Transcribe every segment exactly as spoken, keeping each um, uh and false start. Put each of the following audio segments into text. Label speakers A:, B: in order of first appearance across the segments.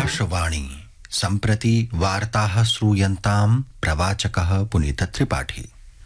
A: आकाशवाणी सम्प्रति वार्ताः श्रूयन्तां प्रवाचकः पुनीत त्रिपाठी।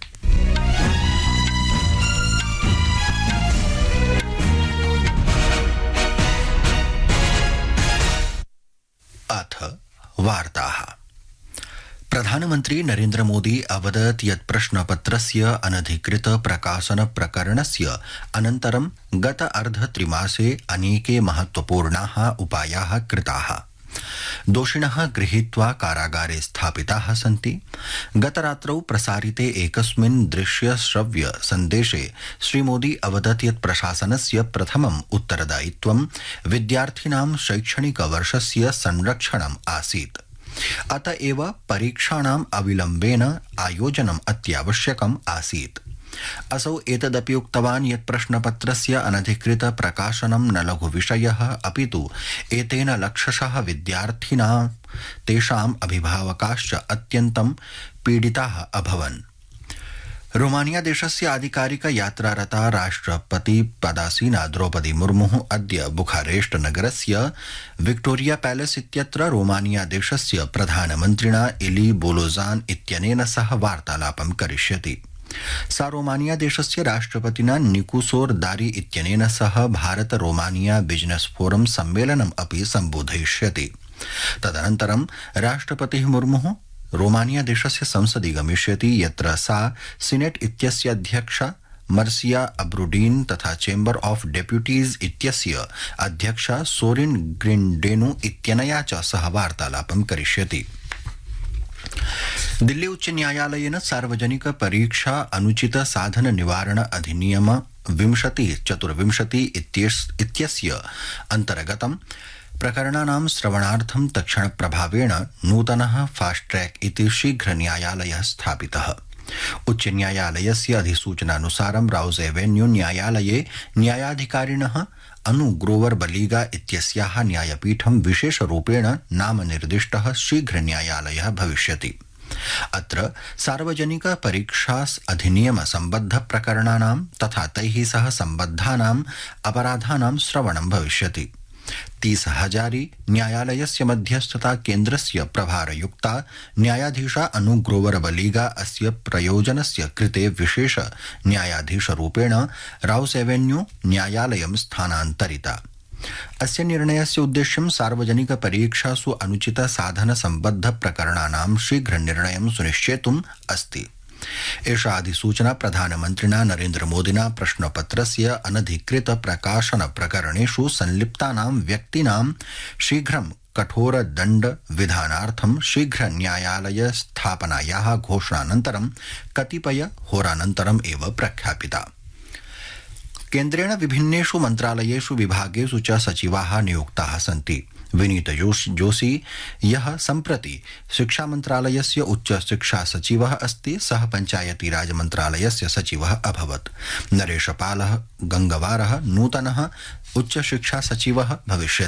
A: अथ वार्ताः। प्रधानमन्त्री नरेन्द्र मोदी अवदत् यत् प्रश्नपत्रस्य अनधिकृत प्रकाशन प्रकरणस्य अनन्तरं गत अर्धत्रिमासे अनेके महत्वपूर्णाः उपायाः कृताः। दोषिणः गृहीत्वा कारागारे स्थापिताः सन्ति। गतरात्रौ प्रसारिते एकस्मिन् दृश्य श्रव्य सन्देशे श्रीमोदी अवदत् यत् प्रशासनस्य प्रथमम् उत्तरदायित्वं विद्यार्थिनां शैक्षणिक वर्षस्य संरक्षणम् आसीत्। अत एव परीक्षाणाम् अविलम्बेन आयोजनम् अत्यावश्यकम् आसीत्। असौ एतदपि उक्तवान् यत् प्रश्नपत्रस्य अनधिकृत प्रकाशनं न लघुविषयः अपितु एतेन लक्षशः विद्यार्थिनां तेषाम् अभिभावकाश्च अत्यन्तं पीडिताः अभवन्। रोमानिया देशस्य आधिकारिक यात्रारता राष्ट्रपति पदासीना द्रौपदी मुर्मुः अद्य बुखारेस्ट नगरस्य विक्टोरिया पैलेस इत्यत्र रोमानिया देशस्य प्रधानमन्त्रिणा इली बोलोजान इत्यनेन सह वार्तालापं करिष्यति। सा रोमानिया देशस्य राष्ट्रपतिना निकोसोर दारी इत्यनेन सह भारत रोमानिया बिजनेस फोरम सम्मेलनम् अपि सम्बोधयिष्यति। तदनन्तरं राष्ट्रपतिः मुर्मुः रोमानिया देशस्य संसदि गमिष्यति, यत्र सा सीनेट इत्यस्य अध्यक्षा मर्सिया अब्रुडीन तथा चेम्बर ऑफ डेप्यूटीज इत्यस्य अध्यक्षा सोरिन ग्रिंडेनु इत्यनया च सह वार्तालापं करिष्यति। दिल्ली उच्च न्यायालयेन सार्वजनिक परीक्षा अनुचित साधन निवारण अधिनियम विंशति चतुर्विंशति इत्यस्य अंतर्गतं प्रकरणानां श्रवणार्थं तत्क्षण प्रभावेण नूतनः फास्ट ट्रैक इति शीघ्र न्यायालयः स्थापितः। उच्च न्यायालयस्य अधिसूचनानुसारं राउज एवेन्यू न्यायालये न्यायाधिकारिणः अनु ग्रोवर बलीगा इत्यस्याः न्यायपीठं विशेषरूपेण नामनिर्दिष्टः शीघ्र न्यायालयः भविष्यति। अत्र सार्वजनिक परीक्षा अधिनियम सम्बद्ध प्रकरणानां तथा तैः सह सम्बद्धानां अपराधानां श्रवणं भविष्यति। तीस हजारी न्यायालयस्य मध्यस्थता केन्द्रस्य प्रभारयुक्ता न्यायाधीशा अनु ग्रोवर बलीगा अस्य प्रयोजनस्य कृते विशेष न्यायाधीशरूपेण राउस एवेन्यू न्यायालयं स्थानान्तरिता। अस्य निर्णयस्य उद्देश्यं सार्वजनिक परीक्षासु अनुचित साधन सम्बद्ध प्रकरणानां शीघ्र निर्णयं सुनिश्चेतुम् अस्ति। एषा अधिसूचना प्रधानमन्त्रिणा नरेन्द्र मोदिना प्रश्नपत्रस्य अनधिकृत प्रकाशन प्रकरणेषु संलिप्तानां व्यक्तीनां शीघ्रं कठोर दण्ड विधानार्थं शीघ्र न्यायालय स्थापनायाः घोषणानन्तरं कतिपय होरानन्तरम् एव प्रख्यापिता। केन्द्रेण विभिन्नेषु मन्त्रालयेषु विभागेषु च सचिवाः नियुक्ताः सन्ति। विनीत जोशी यः सम्प्रति शिक्षा मन्त्रालयस्य उच्च शिक्षा सचिवः अस्ति, सः पञ्चायती राज मन्त्रालयस्य सचिवः अभवत्। नरेशपालः गंगवारः नूतनः उच्च शिक्षा सचिवः भविष्यति।